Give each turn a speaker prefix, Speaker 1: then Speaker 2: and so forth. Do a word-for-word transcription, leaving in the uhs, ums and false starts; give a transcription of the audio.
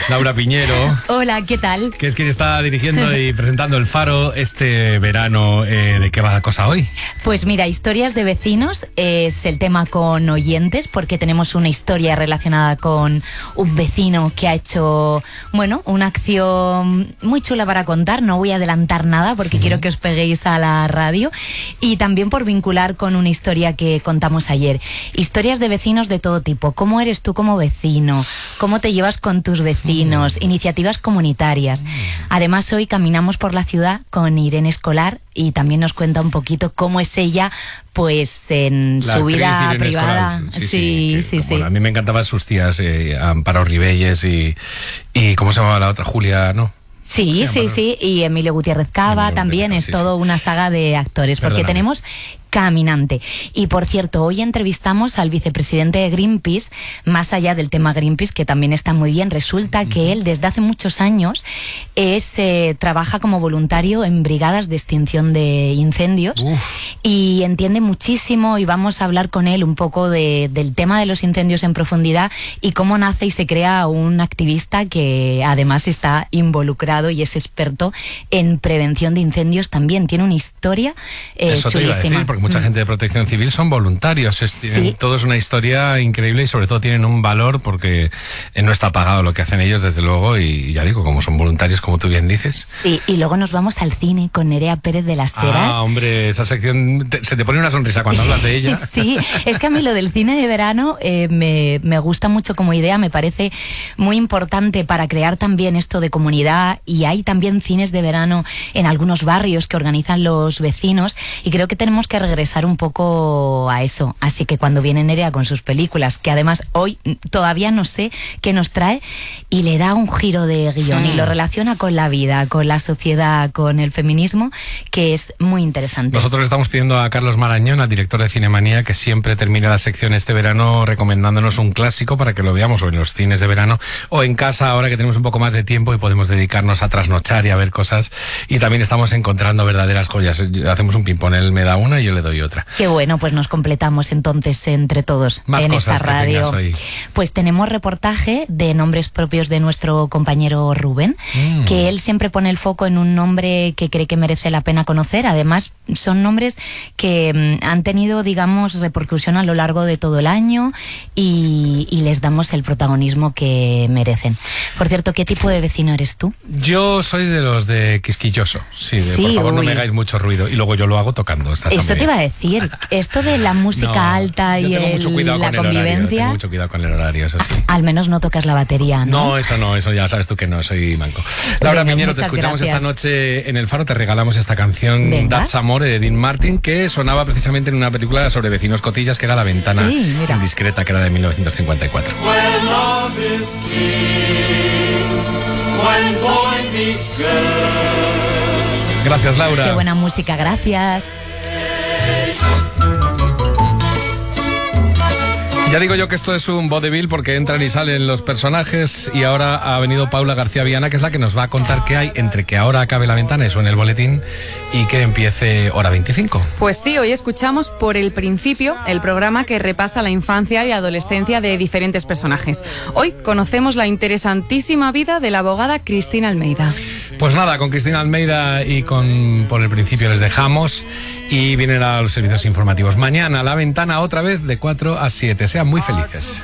Speaker 1: Laura Piñero.
Speaker 2: Hola, ¿qué tal?
Speaker 1: Que es quien está dirigiendo y presentando El Faro este verano. Eh, ¿De qué va la cosa hoy?
Speaker 2: Pues mira, historias de vecinos es el tema con oyentes, porque tenemos una historia relacionada con un vecino que ha hecho, bueno, una acción muy chula para contar. No voy a adelantar nada porque sí. quiero que os peguéis a la radio. Y también por vincular con una historia que contamos ayer. Historias de vecinos de todo tipo. ¿Cómo eres tú como vecino? ¿Cómo te llevas con tus vecinos? Mm. Iniciativas comunitarias. Mm. Además, hoy caminamos por la ciudad con Irene Escolar y también nos cuenta un poquito cómo es ella, pues en
Speaker 1: la
Speaker 2: su vida
Speaker 1: Irene
Speaker 2: privada.
Speaker 1: Escolar. Sí, sí,
Speaker 2: sí,
Speaker 1: que,
Speaker 2: sí,
Speaker 1: como,
Speaker 2: sí.
Speaker 1: A mí me encantaban sus tías, eh, Amparo Ribelles y, y ¿cómo se llamaba la otra? Julia, ¿no?
Speaker 2: Sí, sí, sí, y Emilio Gutiérrez Cava Emilio también, Gutiérrez, es sí, todo sí. una saga de actores, porque Perdóname. tenemos Caminante. Y por cierto, hoy entrevistamos al vicepresidente de Greenpeace, más allá del tema Greenpeace, que también está muy bien. Resulta que uh-huh. él desde hace muchos años es eh, trabaja como voluntario en brigadas de extinción de incendios. Uf. Y entiende muchísimo, y vamos a hablar con él un poco de, del tema de los incendios en profundidad y cómo nace y se crea un activista que además está involucrado y es experto en prevención de incendios también. Tiene una historia eh,
Speaker 1: Eso
Speaker 2: chulísima.
Speaker 1: Te iba a decir, porque mucha mm. gente de Protección Civil son voluntarios. Es, tienen, sí. Todo es una historia increíble y sobre todo tienen un valor porque no está pagado lo que hacen ellos, desde luego, y ya digo, como son voluntarios, como tú bien dices.
Speaker 2: Sí, y luego nos vamos al cine con Nerea Pérez de las Heras.
Speaker 1: Ah, hombre, esa sección, te, se te pone una sonrisa cuando hablas de ella.
Speaker 2: Sí, es que a mí lo del cine de verano eh, me, me gusta mucho como idea, me parece muy importante para crear también esto de comunidad, y hay también cines de verano en algunos barrios que organizan los vecinos, y creo que tenemos que regresar un poco a eso. Así que cuando viene Nerea con sus películas, que además hoy todavía no sé qué nos trae, y le da un giro de guión, hmm. y lo relaciona con la vida, con la sociedad, con el feminismo, que es muy interesante.
Speaker 1: Nosotros estamos pidiendo a Carlos Marañón, al director de Cinemanía, que siempre termina la sección este verano recomendándonos un clásico para que lo veamos o en los cines de verano o en casa, ahora que tenemos un poco más de tiempo y podemos dedicarnos a trasnochar y a ver cosas. Y también estamos encontrando verdaderas joyas. Hacemos un ping-pong, él me da una y yo le doy otra.
Speaker 2: Qué bueno, pues nos completamos entonces entre todos
Speaker 1: Más
Speaker 2: en
Speaker 1: cosas
Speaker 2: esta radio.
Speaker 1: Que hoy.
Speaker 2: Pues tenemos reportaje de nombres propios de nuestro compañero Rubén, mm. que él siempre pone el foco en un nombre que cree que merece la pena conocer. Además, son nombres que mm, han tenido, digamos, repercusión a lo largo de todo el año y, y les damos el protagonismo que merecen. Por cierto, ¿qué tipo de vecino eres tú?
Speaker 1: Yo soy de los de quisquilloso. Sí, de
Speaker 2: sí,
Speaker 1: por favor
Speaker 2: uy.
Speaker 1: no me hagáis mucho ruido. Y luego yo lo hago tocando.
Speaker 2: Eso te iba a decir, esto de la música no, alta y el, la convivencia.
Speaker 1: Horario, tengo mucho cuidado con el horario, eso sí.
Speaker 2: Al menos no tocas la batería, ¿no?
Speaker 1: No, eso no, eso ya sabes tú que no, soy manco. Laura Venga, Piñero, te escuchamos gracias. esta noche en El Faro, te regalamos esta canción Venga. That's Amore de Dean Martin, que sonaba precisamente en una película sobre vecinos cotillas, que era La Ventana sí, Indiscreta, que era de mil novecientos cincuenta y cuatro. Gracias, Laura.
Speaker 2: Qué buena música, gracias.
Speaker 1: Ya digo yo que esto es un vodevil porque entran y salen los personajes, y ahora ha venido Paula García Viana, que es la que nos va a contar qué hay entre que ahora acabe La Ventana y suene el boletín y que empiece hora veinticinco.
Speaker 3: Pues sí, hoy escuchamos Por el Principio, el programa que repasa la infancia y adolescencia de diferentes personajes. Hoy conocemos la interesantísima vida de la abogada Cristina Almeida.
Speaker 1: Pues nada, con Cristina Almeida y con Por el Principio les dejamos y vienen a los servicios informativos. Mañana La Ventana otra vez de cuatro a siete. Sean muy felices.